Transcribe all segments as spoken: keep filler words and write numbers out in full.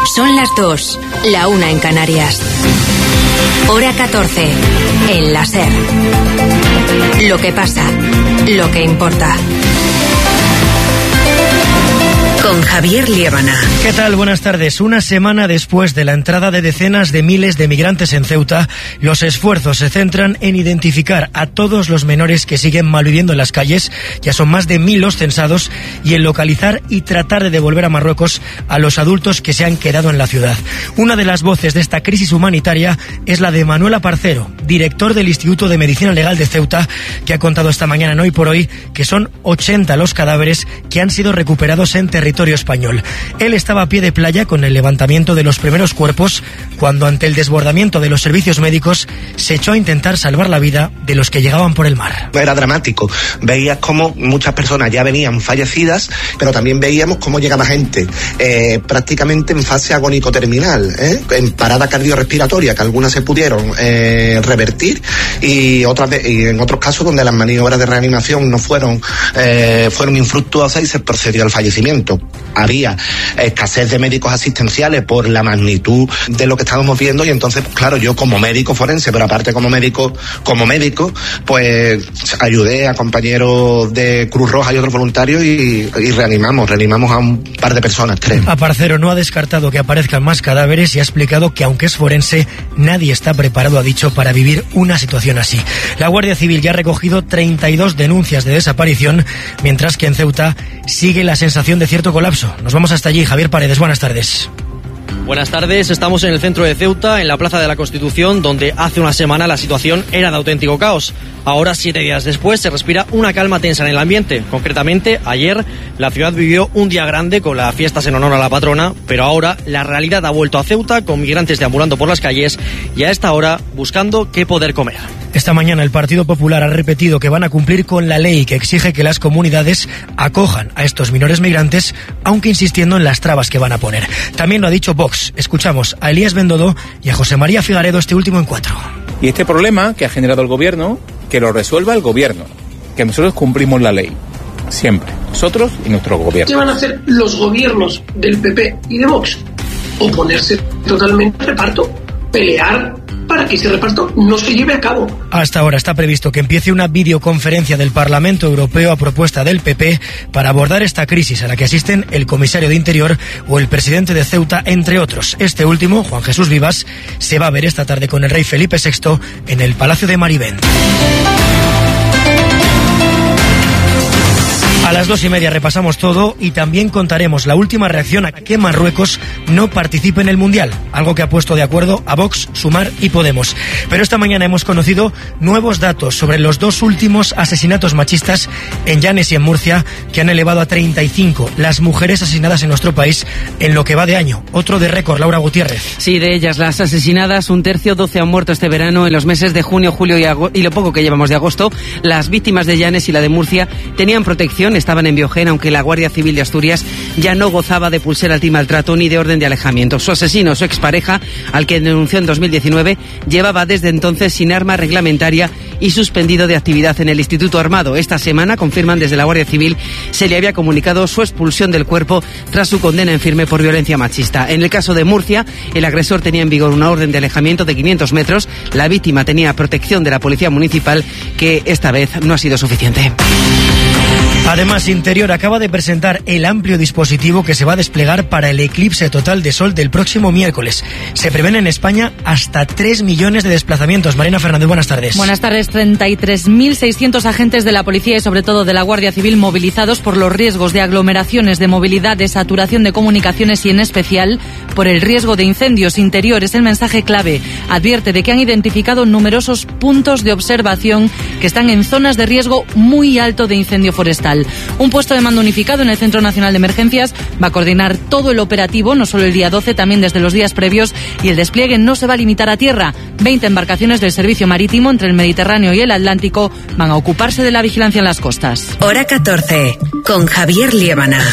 Son las dos, la una en Canarias. Hora catorce, en la SER. Lo que pasa, lo que importa. Con Javier Liébana. ¿Qué tal? Buenas tardes. Una semana después de la entrada de decenas de miles de migrantes en Ceuta, los esfuerzos se centran en identificar a todos los menores que siguen malviviendo en las calles, ya son más de mil los censados, y en localizar y tratar de devolver a Marruecos a los adultos que se han quedado en la ciudad. Una de las voces de esta crisis humanitaria es la de Manuel Aparcero, director del Instituto de Medicina Legal de Ceuta, que ha contado esta mañana en Hoy por Hoy que son ochenta los cadáveres que han sido recuperados en territorio español. Él estaba a pie de playa con el levantamiento de los primeros cuerpos cuando, ante el desbordamiento de los servicios médicos, se echó a intentar salvar la vida de los que llegaban por el mar. Era dramático. Veías cómo muchas personas ya venían fallecidas, pero también veíamos cómo llegaba gente eh, prácticamente en fase agónico-terminal, ¿eh? en parada cardiorrespiratoria, que algunas se pudieron eh, revertir, y otras y en otros casos donde las maniobras de reanimación no fueron eh, fueron infructuosas y se procedió al fallecimiento. Había escasez de médicos asistenciales por la magnitud de lo que estábamos viendo, y entonces, claro, yo como médico forense, pero aparte como médico, como médico, pues ayudé a compañeros de Cruz Roja y otros voluntarios y, y reanimamos, reanimamos a un par de personas, tres. Aparcero no ha descartado que aparezcan más cadáveres y ha explicado que, aunque es forense, nadie está preparado, ha dicho, para vivir una situación así. La Guardia Civil ya ha recogido treinta y dos denuncias de desaparición, mientras que en Ceuta sigue la sensación de cierto colapso. Nos vamos hasta allí. Javier Paredes, buenas tardes. Buenas tardes, estamos en el centro de Ceuta, en la Plaza de la Constitución, donde hace una semana la situación era de auténtico caos. Ahora, siete días después, se respira una calma tensa en el ambiente. Concretamente, ayer la ciudad vivió un día grande con las fiestas en honor a la patrona, pero ahora la realidad ha vuelto a Ceuta, con migrantes deambulando por las calles y a esta hora buscando qué poder comer. Esta mañana el Partido Popular ha repetido que van a cumplir con la ley que exige que las comunidades acojan a estos menores migrantes, aunque insistiendo en las trabas que van a poner. También lo ha dicho Vox. Escuchamos a Elías Bendodo y a José María Figaredo, este último en cuatro. Y este problema que ha generado el gobierno, que lo resuelva el gobierno, que nosotros cumplimos la ley, siempre, nosotros y nuestro gobierno. ¿Qué van a hacer los gobiernos del P P y de Vox? Oponerse totalmente al reparto, pelear para que ese reparto no se lleve a cabo. Hasta ahora está previsto que empiece una videoconferencia del Parlamento Europeo a propuesta del P P para abordar esta crisis, a la que asisten el comisario de Interior o el presidente de Ceuta, entre otros. Este último, Juan Jesús Vivas, se va a ver esta tarde con el rey Felipe sexto en el Palacio de Marivent. A las dos y media repasamos todo y también contaremos la última reacción a que Marruecos no participe en el Mundial, algo que ha puesto de acuerdo a Vox, Sumar y Podemos. Pero esta mañana hemos conocido nuevos datos sobre los dos últimos asesinatos machistas en Llanes y en Murcia, que han elevado a treinta y cinco las mujeres asesinadas en nuestro país en lo que va de año. Otro de récord, Laura Gutiérrez. Sí, de ellas las asesinadas, un tercio, doce han muerto este verano. En los meses de junio, julio y, ago- y lo poco que llevamos de agosto, las víctimas de Llanes y la de Murcia tenían protección, estaban en Biogén, aunque la Guardia Civil de Asturias ya no gozaba de pulsera antimaltrato ni de orden de alejamiento. Su asesino, su expareja, al que denunció en dos mil diecinueve, llevaba desde entonces sin arma reglamentaria y suspendido de actividad en el Instituto Armado. Esta semana, confirman desde la Guardia Civil, se le había comunicado su expulsión del cuerpo tras su condena en firme por violencia machista. En el caso de Murcia, el agresor tenía en vigor una orden de alejamiento de quinientos metros. La víctima tenía protección de la Policía Municipal, que esta vez no ha sido suficiente. Además, Interior acaba de presentar el amplio dispositivo que se va a desplegar para el eclipse total de sol del próximo miércoles. Se prevén en España hasta tres millones de desplazamientos. Marina Fernández, buenas tardes. Buenas tardes. treinta y tres mil seiscientos agentes de la Policía y sobre todo de la Guardia Civil movilizados por los riesgos de aglomeraciones, de movilidad, de saturación de comunicaciones y en especial por el riesgo de incendios. Interior es el mensaje clave. Advierte de que han identificado numerosos puntos de observación que están en zonas de riesgo muy alto de incendio forestal. Un puesto de mando unificado en el Centro Nacional de Emergencias va a coordinar todo el operativo, no solo el día doce, también desde los días previos, y el despliegue no se va a limitar a tierra. veinte embarcaciones del servicio marítimo entre el Mediterráneo y el Atlántico van a ocuparse de la vigilancia en las costas. Hora catorce, con Javier Liébana.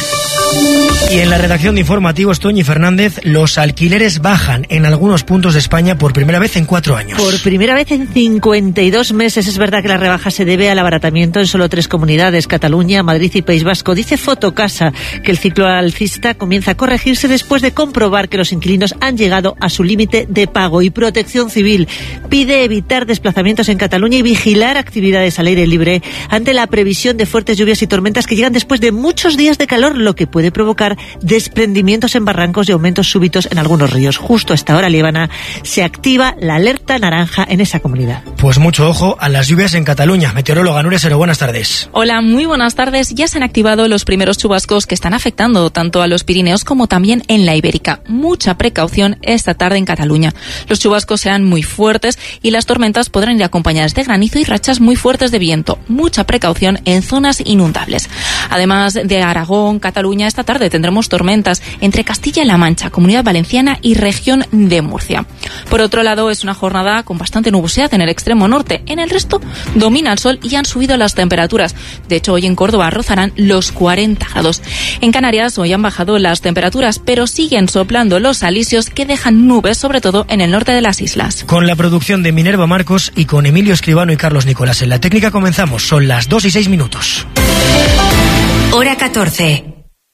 Y en la redacción de informativos, Toñi Fernández, los alquileres bajan en algunos puntos de España por primera vez en cuatro años. Por primera vez en cincuenta y dos meses. Es verdad que la rebaja se debe al abaratamiento en solo tres comunidades, Cataluña, Madrid y País Vasco. Dice Fotocasa que el ciclo alcista comienza a corregirse después de comprobar que los inquilinos han llegado a su límite de pago. Y Protección Civil pide evitar desplazamientos en Cataluña y vigilar actividades al aire libre ante la previsión de fuertes lluvias y tormentas que llegan después de muchos días de calor, lo que puede provocar desprendimientos en barrancos y aumentos súbitos en algunos ríos. Justo a esta hora, Líbana, se activa la alerta naranja en esa comunidad. Pues mucho ojo a las lluvias en Cataluña. Meteoróloga Nuria Sero, buenas tardes. Hola, muy buenas tardes. Ya se han activado los primeros chubascos que están afectando tanto a los Pirineos como también en la Ibérica. Mucha precaución esta tarde en Cataluña. Los chubascos serán muy fuertes y las tormentas podrán ir acompañadas de granizo y rachas muy fuertes de viento. Mucha precaución en zonas inundables. Además de Aragón, Cataluña, esta tarde tendremos tormentas entre Castilla-La Mancha, Comunidad Valenciana y región de Murcia. Por otro lado, es una jornada con bastante nubosidad en el extremo norte. En el resto domina el sol y han subido las temperaturas. De hecho, hoy en Córdoba rozarán los cuarenta grados. En Canarias hoy han bajado las temperaturas, pero siguen soplando los alisios que dejan nubes, sobre todo en el norte de las islas. Con la producción de Minerva Marcos y con Emilio Escribano y Carlos Nicolás en la técnica comenzamos. Son las dos y seis minutos. Hora catorce.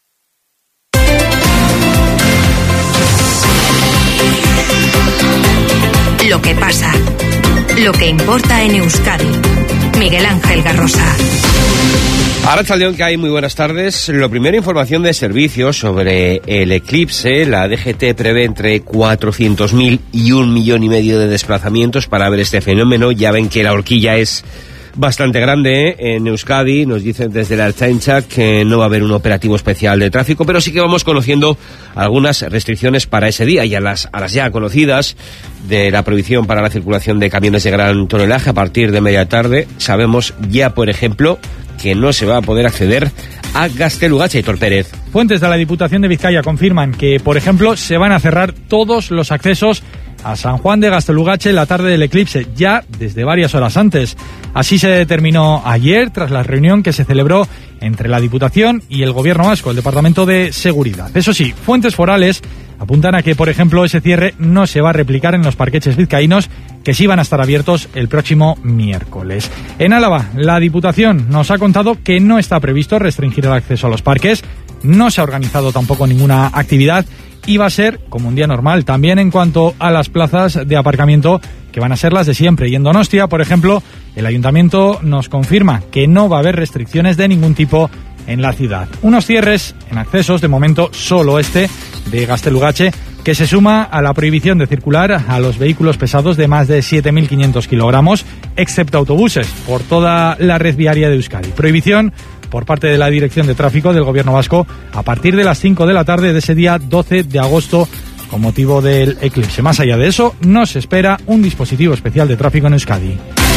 Lo que pasa, lo que importa en Euskadi. Miguel Ángel Garrosa. Arratsaldeon, que hay muy buenas tardes. Lo primero, información de servicios sobre el eclipse. La D G T prevé entre cuatrocientos mil y un millón y medio de desplazamientos para ver este fenómeno. Ya ven que la horquilla es bastante grande, ¿eh? En Euskadi nos dicen desde la Ertzaintza que no va a haber un operativo especial de tráfico, pero sí que vamos conociendo algunas restricciones para ese día y a las, a las ya conocidas de la prohibición para la circulación de camiones de gran tonelaje a partir de media tarde. Sabemos ya, por ejemplo, que no se va a poder acceder a Gaztelugatxe. Aitor Pérez. Fuentes de la Diputación de Vizcaya confirman que, por ejemplo, se van a cerrar todos los accesos a San Juan de Gaztelugatxe la tarde del eclipse, ya desde varias horas antes. Así se determinó ayer, tras la reunión que se celebró entre la Diputación y el Gobierno vasco, el Departamento de Seguridad. Eso sí, fuentes forales apuntan a que, por ejemplo, ese cierre no se va a replicar en los parqueches vizcaínos, que sí van a estar abiertos el próximo miércoles. En Álava, la Diputación nos ha contado que no está previsto restringir el acceso a los parques, no se ha organizado tampoco ninguna actividad y va a ser como un día normal. También en cuanto a las plazas de aparcamiento, que van a ser las de siempre. Y en Donostia, por ejemplo, el Ayuntamiento nos confirma que no va a haber restricciones de ningún tipo en la ciudad. Unos cierres en accesos, de momento solo este, de Gaztelugatxe, que se suma a la prohibición de circular a los vehículos pesados de más de siete mil quinientos kilogramos, excepto autobuses, por toda la red viaria de Euskadi. Prohibición por parte de la Dirección de Tráfico del Gobierno vasco a partir de las cinco de la tarde de ese día doce de agosto con motivo del eclipse. Más allá de eso, no se espera un dispositivo especial de tráfico en Euskadi.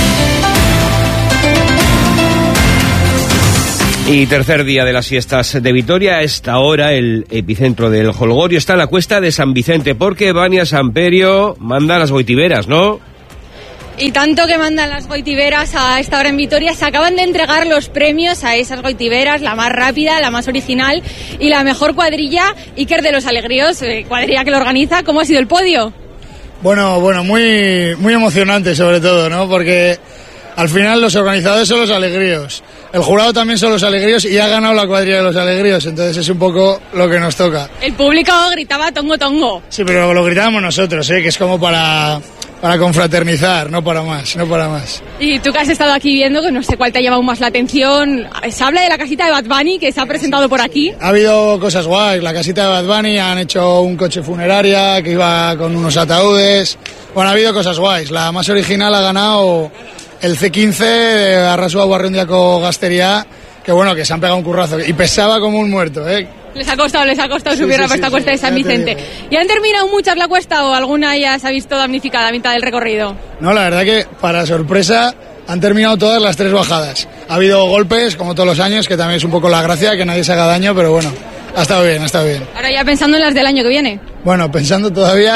Y tercer día de las fiestas de Vitoria. A esta hora el epicentro del jolgorio está en la cuesta de San Vicente, porque Vania Samperio manda las goitiberas, ¿no? Y tanto que mandan las goitiberas a esta hora en Vitoria. Se acaban de entregar los premios a esas goitiberas, la más rápida, la más original y la mejor cuadrilla. Iker de los Alegríos, eh, cuadrilla que lo organiza. ¿Cómo ha sido el podio? Bueno, bueno, muy, muy emocionante sobre todo, ¿no? Porque al final los organizadores son los Alegríos, el jurado también son los Alegríos y ha ganado la cuadrilla de los Alegríos, entonces es un poco lo que nos toca. El público gritaba tongo tongo. Sí, pero lo gritábamos nosotros, ¿eh? Que es como para... para confraternizar, no para más, no para más. Y tú que has estado aquí viendo, que no sé cuál te ha llamado más la atención, se habla de la casita de Bad Bunny que se ha presentado por aquí. Ha habido cosas guays, la casita de Bad Bunny, han hecho un coche funeraria que iba con unos ataúdes, bueno, ha habido cosas guays, la más original ha ganado el C quince de Arrasua Guarrondiaco Gastería, que bueno, que se han pegado un currazo, y pesaba como un muerto, ¿eh? Les ha costado, les ha costado sí, subir sí, a esta sí, cuesta sí, de San Vicente. ¿Y han terminado muchas la cuesta o alguna ya se ha visto damnificada a mitad del recorrido? No, la verdad que, para sorpresa, han terminado todas las tres bajadas. Ha habido golpes, como todos los años, que también es un poco la gracia, que nadie se haga daño, pero bueno, ha estado bien, ha estado bien. Ahora ya pensando en las del año que viene. Bueno, pensando todavía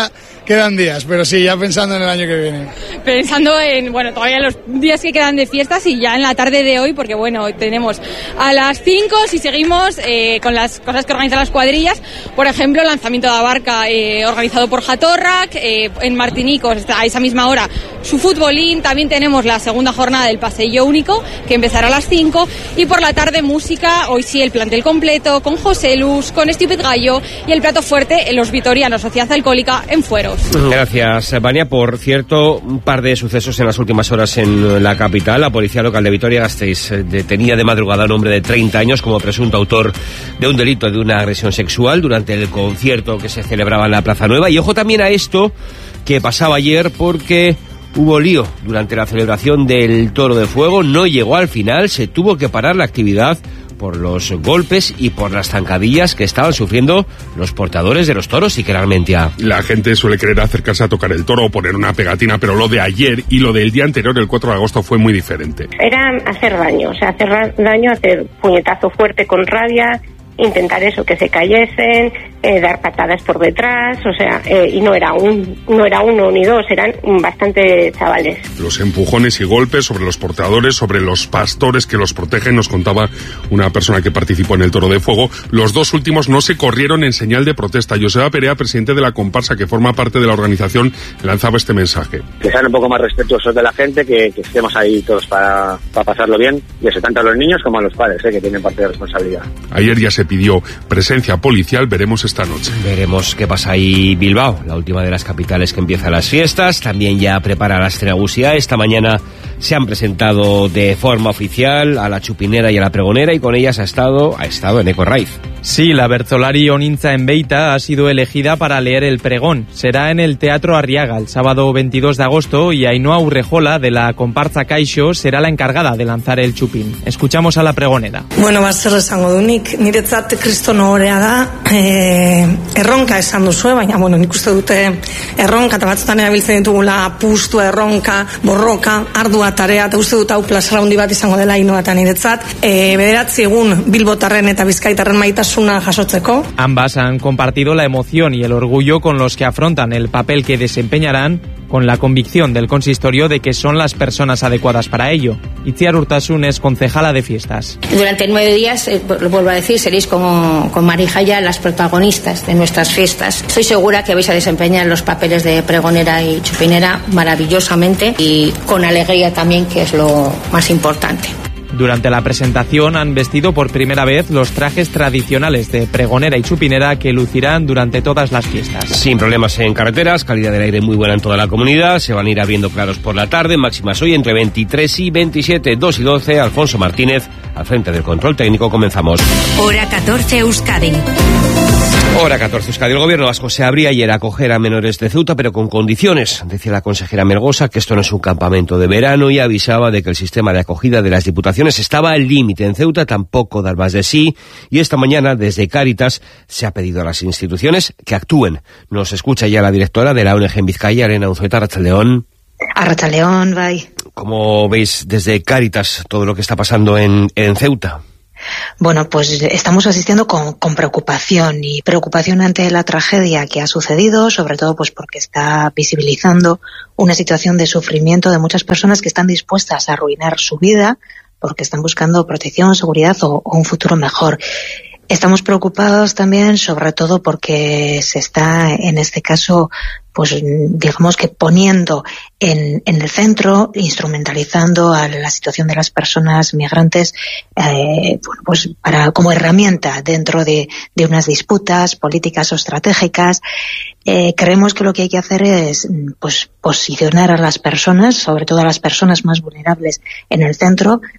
quedan días, pero sí, ya pensando en el año que viene. Pensando en, bueno, todavía los días que quedan de fiestas y ya en la tarde de hoy, porque bueno, tenemos a las cinco, si seguimos eh, con las cosas que organizan las cuadrillas, por ejemplo, lanzamiento de la barca eh, organizado por Jatorrak, eh, en Martinicos a esa misma hora su futbolín, también tenemos la segunda jornada del Paseo Único, que empezará a las cinco, y por la tarde música, hoy sí el plantel completo, con José Luz, con Stupid Gallo, y el plato fuerte en los vitorianos, Sociedad Alcohólica en Fueros. Gracias, Vania. Por cierto, un par de sucesos en las últimas horas en la capital. La policía local de Vitoria-Gasteiz detenía de madrugada a un hombre de treinta años como presunto autor de un delito de una agresión sexual durante el concierto que se celebraba en la Plaza Nueva. Y ojo también a esto que pasaba ayer, porque hubo lío durante la celebración del Toro de Fuego. No llegó al final, se tuvo que parar la actividad por los golpes y por las zancadillas que estaban sufriendo los portadores de los toros y que realmente a... La gente suele querer acercarse a tocar el toro o poner una pegatina, pero lo de ayer y lo del día anterior, el cuatro de agosto, fue muy diferente. Era hacer daño, o sea, hacer daño, hacer puñetazo fuerte con rabia, intentar eso, que se cayesen, eh, dar patadas por detrás, o sea, eh, y no era un, no era uno ni dos, eran bastante chavales. Los empujones y golpes sobre los portadores, sobre los pastores que los protegen, nos contaba una persona que participó en el Toro de Fuego. Los dos últimos no se corrieron en señal de protesta. Joseba Perea, presidente de la comparsa que forma parte de la organización, lanzaba este mensaje. Que sean un poco más respetuosos de la gente, que, que estemos ahí todos para, para pasarlo bien, y eso tanto a los niños como a los padres, eh, que tienen parte de responsabilidad. Ayer ya se pidió presencia policial, veremos esta noche. Veremos qué pasa ahí Bilbao, la última de las capitales que empieza las fiestas. También ya prepara la Estrenagusia. Esta mañana se han presentado de forma oficial a la Chupinera y a la Pregonera, y con ellas ha estado, ha estado Eneko Raiz. Sí, la Bertzolari Onintza en Beita ha sido elegida para leer el pregón. Será en el Teatro Arriaga el sábado veintidós de agosto, y Ainhoa Urrejola de la comparsa Caixo será la encargada de lanzar el chupín. Escuchamos a la pregonera. Bueno, ba, zer esango dunik, niretzat kristono horea da, eh, erronka esan duzue, baina, bueno, nik uste dute erronka, eta batzutan erabiltzen ditugula pustua, erronka, borroka, ardua, tarea, eta uste dut hau plazara handi bat izango dela Ainhoa eta niretzat, eh, bederatzi egun bilbotarren eta bizkaitarren maitasuna jasotzeko. Ambas han compartido la emoción y el orgullo con los que afrontan el papel que desempeñarán, con la convicción del consistorio de que son las personas adecuadas para ello. Itziar Urtasun es concejala de fiestas. Durante nueve días, eh, lo vuelvo a decir, seréis como con Marijaya las protagonistas de nuestras fiestas. Estoy segura que vais a desempeñar los papeles de pregonera y chupinera maravillosamente y con alegría también, que es lo más importante. Durante la presentación han vestido por primera vez los trajes tradicionales de pregonera y chupinera que lucirán durante todas las fiestas. Sin problemas en carreteras, calidad del aire muy buena en toda la comunidad, se van a ir abriendo claros por la tarde, máximas hoy entre veintitrés y veintisiete, dos y doce. Alfonso Martínez, al frente del control técnico, comenzamos. Hora catorce, Euskadi. Hora catorce, Euskadi. El gobierno vasco se abría ayer a acoger a menores de Ceuta, pero con condiciones. Decía la consejera Melgosa que esto no es un campamento de verano y avisaba de que el sistema de acogida de las diputaciones estaba al límite. En Ceuta tampoco dar más de sí, y esta mañana desde Cáritas se ha pedido a las instituciones que actúen. Nos escucha ya la directora de la O N G en Vizcaya, Elena Unzueta. Arratsaldeon. Arratsaldeon, bai. ¿Cómo veis desde Cáritas todo lo que está pasando en, en Ceuta? Bueno, pues estamos asistiendo con, con preocupación y preocupación ante la tragedia que ha sucedido, sobre todo pues porque está visibilizando una situación de sufrimiento de muchas personas que están dispuestas a arruinar su vida porque están buscando protección, seguridad o, o un futuro mejor. Estamos preocupados también, sobre todo porque se está, en este caso, pues digamos que poniendo en, en el centro, instrumentalizando a la situación de las personas migrantes, eh, bueno, pues para como herramienta dentro de, de unas disputas políticas o estratégicas. Eh, creemos que lo que hay que hacer es pues posicionar a las personas, sobre todo a las personas más vulnerables, en el centro,